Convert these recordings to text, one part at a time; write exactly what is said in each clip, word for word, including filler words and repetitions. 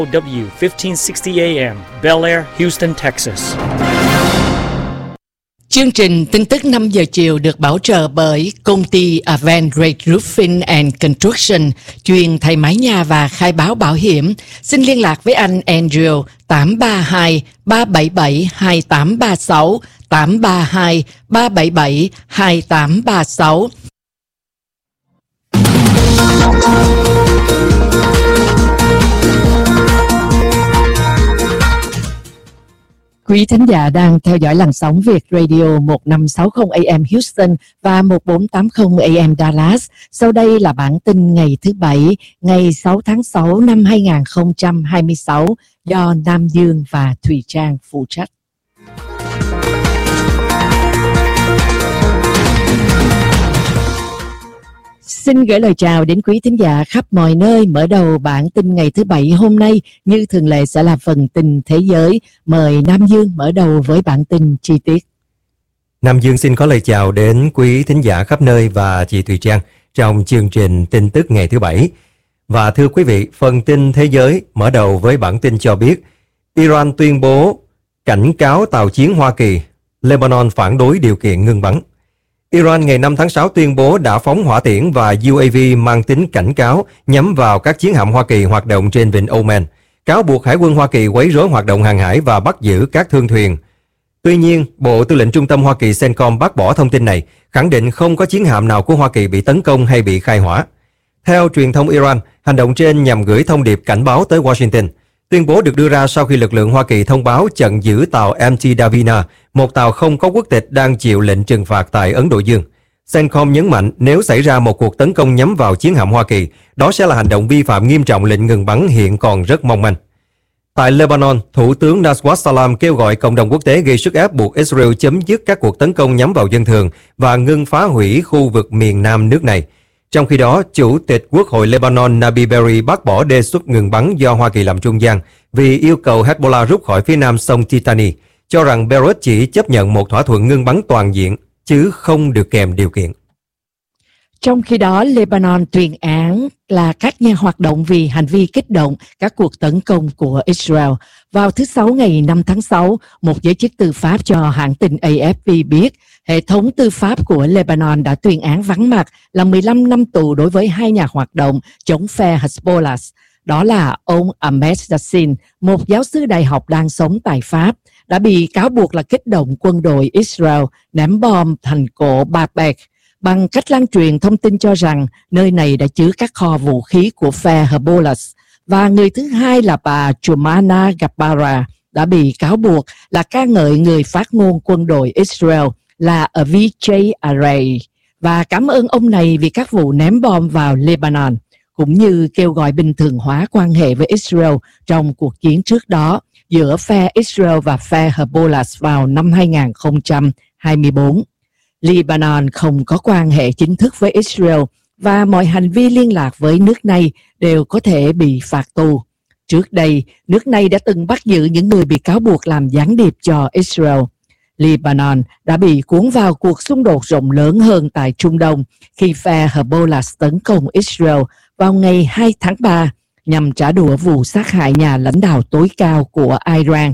W fifteen sixty A M, Bel Air, Houston, Texas. Chương trình tin tức năm giờ chiều được bảo trợ bởi công ty Avant Great Roofing and Construction, chuyên thay mái nhà và khai báo bảo hiểm. Xin liên lạc với anh Andrew tám ba hai ba bảy bảy hai tám ba sáu, tám ba hai ba bảy bảy hai tám ba sáu. Quý thính giả đang theo dõi làn sóng Việt Radio một năm sáu không A M Houston và một bốn tám không A M Dallas. Sau đây là bản tin ngày thứ Bảy, ngày sáu tháng sáu năm hai nghìn không trăm hai mươi sáu do Nam Dương và Thùy Trang phụ trách. Xin gửi lời chào đến quý thính giả khắp mọi nơi. Mở đầu bản tin ngày thứ Bảy hôm nay, như thường lệ sẽ là phần tin thế giới. Mời Nam Dương mở đầu với bản tin chi tiết. Nam Dương xin có lời chào đến quý thính giả khắp nơi và chị Thùy Trang trong chương trình tin tức ngày thứ Bảy. Và thưa quý vị, phần tin thế giới mở đầu với bản tin cho biết Iran tuyên bố cảnh cáo tàu chiến Hoa Kỳ, Lebanon phản đối điều kiện ngưng bắn. Iran ngày năm tháng sáu tuyên bố đã phóng hỏa tiễn và U A V mang tính cảnh cáo nhắm vào các chiến hạm Hoa Kỳ hoạt động trên vịnh Oman, cáo buộc Hải quân Hoa Kỳ quấy rối hoạt động hàng hải và bắt giữ các thương thuyền. Tuy nhiên, Bộ Tư lệnh Trung tâm Hoa Kỳ CENTCOM bác bỏ thông tin này, khẳng định không có chiến hạm nào của Hoa Kỳ bị tấn công hay bị khai hỏa. Theo truyền thông Iran, hành động trên nhằm gửi thông điệp cảnh báo tới Washington. Tuyên bố được đưa ra sau khi lực lượng Hoa Kỳ thông báo chặn giữ tàu M T Davina, một tàu không có quốc tịch đang chịu lệnh trừng phạt tại Ấn Độ Dương. CENTCOM nhấn mạnh nếu xảy ra một cuộc tấn công nhắm vào chiến hạm Hoa Kỳ, đó sẽ là hành động vi phạm nghiêm trọng lệnh ngừng bắn hiện còn rất mong manh. Tại Lebanon, Thủ tướng Nasrat Salam kêu gọi cộng đồng quốc tế gây sức ép buộc Israel chấm dứt các cuộc tấn công nhắm vào dân thường và ngưng phá hủy khu vực miền nam nước này. Trong khi đó, Chủ tịch Quốc hội Lebanon Nabi Berri bác bỏ đề xuất ngừng bắn do Hoa Kỳ làm trung gian vì yêu cầu Hezbollah rút khỏi phía nam sông Titani, cho rằng Beirut chỉ chấp nhận một thỏa thuận ngưng bắn toàn diện, chứ không được kèm điều kiện. Trong khi đó, Lebanon tuyên án là các nhà hoạt động vì hành vi kích động các cuộc tấn công của Israel. Vào thứ Sáu ngày năm tháng sáu, một giới chức tư pháp cho hãng tin A F P biết hệ thống tư pháp của Lebanon đã tuyên án vắng mặt là mười lăm năm tù đối với hai nhà hoạt động chống phe Hezbollah. Đó là ông Ahmed Yassin, một giáo sư đại học đang sống tại Pháp, đã bị cáo buộc là kích động quân đội Israel ném bom thành cổ Baalbek bằng cách lan truyền thông tin cho rằng nơi này đã chứa các kho vũ khí của phe Hezbollah. Và người thứ hai là bà Chumana Gabbara đã bị cáo buộc là ca ngợi người phát ngôn quân đội Israel là Avijay Arey và cảm ơn ông này vì các vụ ném bom vào Lebanon, cũng như kêu gọi bình thường hóa quan hệ với Israel trong cuộc chiến trước đó giữa phe Israel và phe Hezbollah vào năm hai nghìn không trăm hai mươi bốn. Lebanon không có quan hệ chính thức với Israel và mọi hành vi liên lạc với nước này đều có thể bị phạt tù. Trước đây, nước này đã từng bắt giữ những người bị cáo buộc làm gián điệp cho Israel. Lebanon đã bị cuốn vào cuộc xung đột rộng lớn hơn tại Trung Đông khi phe Hezbollah tấn công Israel vào ngày hai tháng ba nhằm trả đũa vụ sát hại nhà lãnh đạo tối cao của Iran.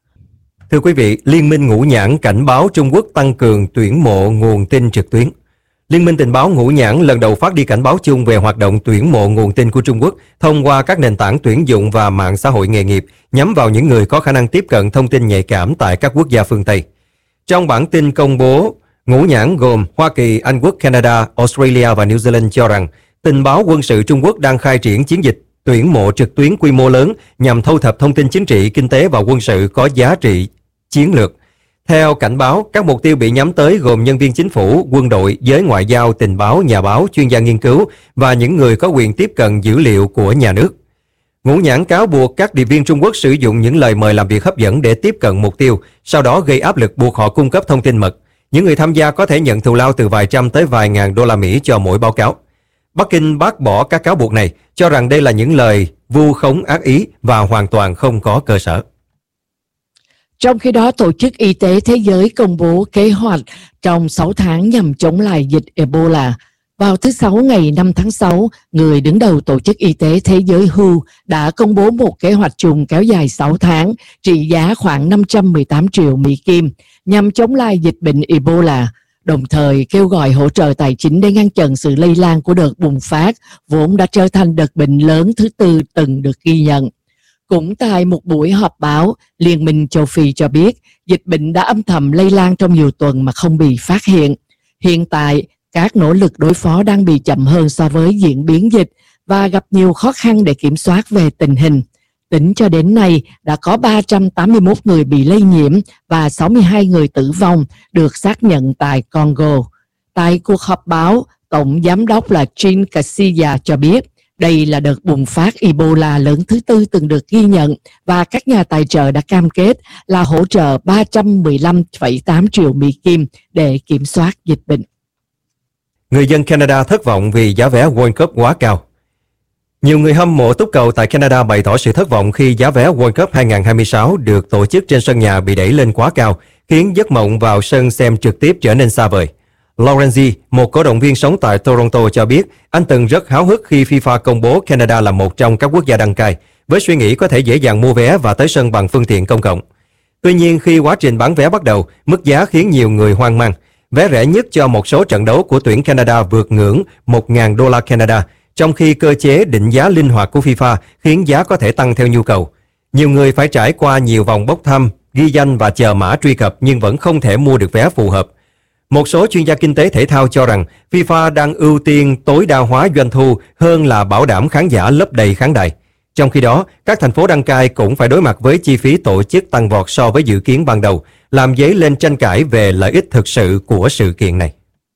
Thưa quý vị, Liên minh Ngũ Nhãn cảnh báo Trung Quốc tăng cường tuyển mộ nguồn tin trực tuyến. Liên minh tình báo Ngũ Nhãn lần đầu phát đi cảnh báo chung về hoạt động tuyển mộ nguồn tin của Trung Quốc thông qua các nền tảng tuyển dụng và mạng xã hội nghề nghiệp nhắm vào những người có khả năng tiếp cận thông tin nhạy cảm tại các quốc gia phương Tây. Trong bản tin công bố, Ngũ Nhãn gồm Hoa Kỳ, Anh Quốc, Canada, Australia và New Zealand cho rằng tình báo quân sự Trung Quốc đang khai triển chiến dịch tuyển mộ trực tuyến quy mô lớn nhằm thu thập thông tin chính trị, kinh tế và quân sự có giá trị chiến lược. Theo cảnh báo, các mục tiêu bị nhắm tới gồm nhân viên chính phủ, quân đội, giới ngoại giao, tình báo, nhà báo, chuyên gia nghiên cứu và những người có quyền tiếp cận dữ liệu của nhà nước. Ngũ Nhãn cáo buộc các điệp viên Trung Quốc sử dụng những lời mời làm việc hấp dẫn để tiếp cận mục tiêu, sau đó gây áp lực buộc họ cung cấp thông tin mật. Những người tham gia có thể nhận thù lao từ vài trăm tới vài ngàn đô la Mỹ cho mỗi báo cáo. Bắc Kinh bác bỏ các cáo buộc này, cho rằng đây là những lời vu khống ác ý và hoàn toàn không có cơ sở. Trong khi đó, Tổ chức Y tế Thế giới công bố kế hoạch trong sáu tháng nhằm chống lại dịch Ebola. Vào thứ Sáu ngày năm tháng sáu, người đứng đầu Tổ chức Y tế Thế giới W H O đã công bố một kế hoạch chung kéo dài sáu tháng, trị giá khoảng năm trăm mười tám triệu Mỹ Kim, nhằm chống lại dịch bệnh Ebola, đồng thời kêu gọi hỗ trợ tài chính để ngăn chặn sự lây lan của đợt bùng phát, vốn đã trở thành đợt bệnh lớn thứ tư từng được ghi nhận. Cũng tại một buổi họp báo, Liên minh châu Phi cho biết dịch bệnh đã âm thầm lây lan trong nhiều tuần mà không bị phát hiện. Hiện tại, các nỗ lực đối phó đang bị chậm hơn so với diễn biến dịch và gặp nhiều khó khăn để kiểm soát về tình hình. Tính cho đến nay, đã có ba trăm tám mươi mốt người bị lây nhiễm và sáu mươi hai người tử vong được xác nhận tại Congo. Tại cuộc họp báo, Tổng Giám đốc là Jean Casilla cho biết đây là đợt bùng phát Ebola lớn thứ tư từng được ghi nhận và các nhà tài trợ đã cam kết là hỗ trợ ba trăm mười lăm phẩy tám triệu Mỹ Kim để kiểm soát dịch bệnh. Người dân Canada thất vọng vì giá vé World Cup quá cao. Nhiều người hâm mộ túc cầu tại Canada bày tỏ sự thất vọng khi giá vé World Cup hai không hai sáu được tổ chức trên sân nhà bị đẩy lên quá cao, khiến giấc mộng vào sân xem trực tiếp trở nên xa vời. Lorenzi, một cổ động viên sống tại Toronto cho biết anh từng rất háo hức khi FIFA công bố Canada là một trong các quốc gia đăng cai, với suy nghĩ có thể dễ dàng mua vé và tới sân bằng phương tiện công cộng. Tuy nhiên, khi quá trình bán vé bắt đầu, mức giá khiến nhiều người hoang mang. Vé rẻ nhất cho một số trận đấu của tuyển Canada vượt ngưỡng một nghìn đô la Canada, trong khi cơ chế định giá linh hoạt của FIFA khiến giá có thể tăng theo nhu cầu. Nhiều người phải trải qua nhiều vòng bốc thăm, ghi danh và chờ mã truy cập nhưng vẫn không thể mua được vé phù hợp. Một số chuyên gia kinh tế thể thao cho rằng FIFA đang ưu tiên tối đa hóa doanh thu hơn là bảo đảm khán giả lấp đầy khán đài. Trong khi đó, các thành phố đăng cai cũng phải đối mặt với chi phí tổ chức tăng vọt so với dự kiến ban đầu, làm dấy lên tranh cãi về lợi ích thực sự của sự kiện này.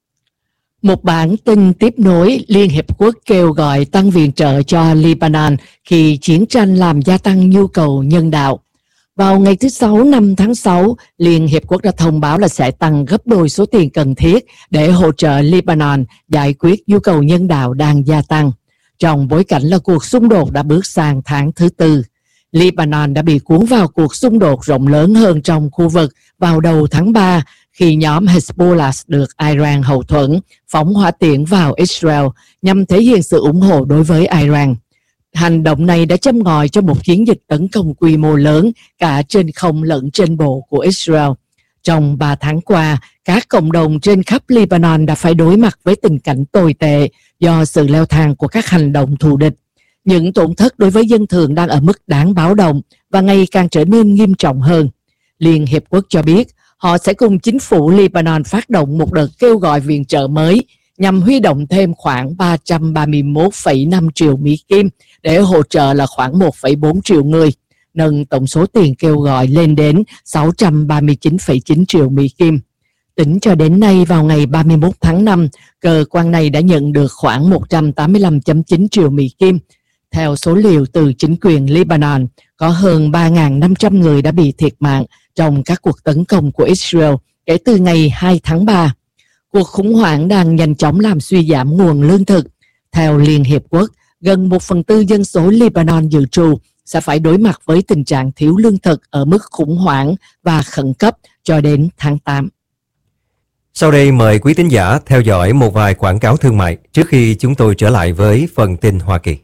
Một bản tin tiếp nối, Liên Hiệp Quốc kêu gọi tăng viện trợ cho Lebanon khi chiến tranh làm gia tăng nhu cầu nhân đạo. Vào ngày thứ Sáu năm tháng sáu, Liên Hiệp Quốc đã thông báo là sẽ tăng gấp đôi số tiền cần thiết để hỗ trợ Lebanon giải quyết nhu cầu nhân đạo đang gia tăng. Trong bối cảnh là cuộc xung đột đã bước sang tháng thứ tư, Lebanon đã bị cuốn vào cuộc xung đột rộng lớn hơn trong khu vực vào đầu tháng ba khi nhóm Hezbollah được Iran hậu thuẫn phóng hỏa tiễn vào Israel nhằm thể hiện sự ủng hộ đối với Iran. Hành động này đã châm ngòi cho một chiến dịch tấn công quy mô lớn cả trên không lẫn trên bộ của Israel. Trong ba tháng qua, các cộng đồng trên khắp Lebanon đã phải đối mặt với tình cảnh tồi tệ do sự leo thang của các hành động thù địch. Những tổn thất đối với dân thường đang ở mức đáng báo động và ngày càng trở nên nghiêm trọng hơn. Liên Hiệp Quốc cho biết họ sẽ cùng chính phủ Lebanon phát động một đợt kêu gọi viện trợ mới nhằm huy động thêm khoảng ba trăm ba mươi mốt phẩy năm triệu Mỹ Kim để hỗ trợ là khoảng một phẩy bốn triệu người, nâng tổng số tiền kêu gọi lên đến sáu trăm ba mươi chín phẩy chín triệu Mỹ Kim. Tính cho đến nay vào ngày ba mươi mốt tháng năm, cơ quan này đã nhận được khoảng một trăm tám mươi lăm phẩy chín triệu Mỹ Kim. Theo số liệu từ chính quyền Lebanon, có hơn ba nghìn năm trăm người đã bị thiệt mạng trong các cuộc tấn công của Israel kể từ ngày hai tháng ba. Cuộc khủng hoảng đang nhanh chóng làm suy giảm nguồn lương thực. Theo Liên Hiệp Quốc, gần một phần tư dân số Lebanon dự trù sẽ phải đối mặt với tình trạng thiếu lương thực ở mức khủng hoảng và khẩn cấp cho đến tháng tám. Sau đây mời quý tín giả theo dõi một vài quảng cáo thương mại trước khi chúng tôi trở lại với phần tin Hoa Kỳ.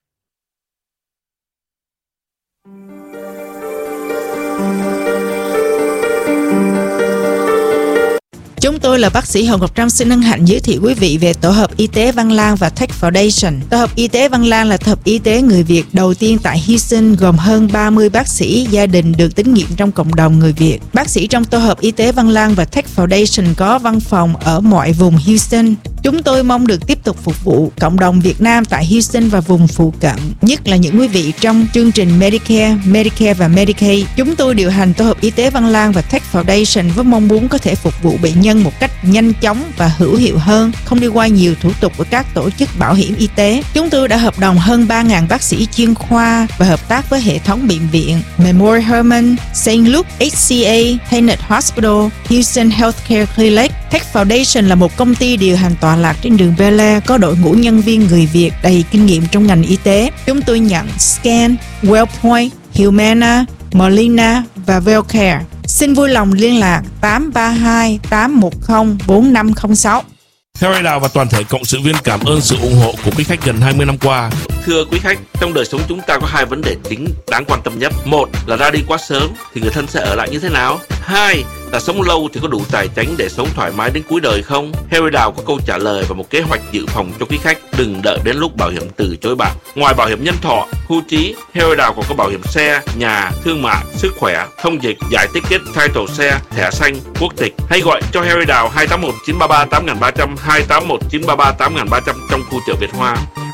Chúng tôi là bác sĩ Hồng Ngọc Trâm xin hân hạnh giới thiệu quý vị về Tổ hợp Y tế Văn Lang và Tech Foundation. Tổ hợp Y tế Văn Lang là tổ hợp y tế người Việt đầu tiên tại Houston, gồm hơn ba mươi bác sĩ gia đình được tín nhiệm trong cộng đồng người Việt. Bác sĩ trong Tổ hợp Y tế Văn Lang và Tech Foundation có văn phòng ở mọi vùng Houston. Chúng tôi mong được tiếp tục phục vụ cộng đồng Việt Nam tại Houston và vùng phụ cận, nhất là những quý vị trong chương trình Medicare, Medicare và Medicaid. Chúng tôi điều hành Tổ hợp Y tế Văn Lang và Tech Foundation với mong muốn có thể phục vụ bệnh nhân một cách nhanh chóng và hữu hiệu hơn, không đi qua nhiều thủ tục của các tổ chức bảo hiểm y tế. Chúng tôi đã hợp đồng hơn ba nghìn bác sĩ chuyên khoa và hợp tác với hệ thống bệnh viện Memorial Hermann, Saint Luke, hát xê a, Tenet Hospital, Houston Healthcare Clinic. Tech Foundation là một công ty điều hành tọa lạc trên đường Bel Air, có đội ngũ nhân viên người Việt đầy kinh nghiệm trong ngành y tế. Chúng tôi nhận Scan, Wellpoint, Humana, Molina và Wellcare. Xin vui lòng liên lạc tám ba hai tám một không bốn năm không sáu. Harry Đào và toàn thể cộng sự viên cảm ơn sự ủng hộ của quý khách gần hai mươi năm qua. Thưa quý khách, trong đời sống chúng ta có hai vấn đề chính đáng quan tâm nhất. Một là ra đi quá sớm thì người thân sẽ ở lại như thế nào? Hai là sống lâu thì có đủ tài chánh để sống thoải mái đến cuối đời không? Harry Đào có câu trả lời và một kế hoạch dự phòng cho quý khách. Đừng đợi đến lúc bảo hiểm từ chối bạn. Ngoài bảo hiểm nhân thọ, hưu trí, Harry Đào còn có bảo hiểm xe, nhà, thương mại, sức khỏe, thông dịch, giải ticket, title xe, thẻ xanh, quốc tịch. Hãy gọi cho Harry Đào hai tám một chín ba ba tám ba không không, hai tám một chín ba ba tám ba không không trong khu chợ Việt Hoa.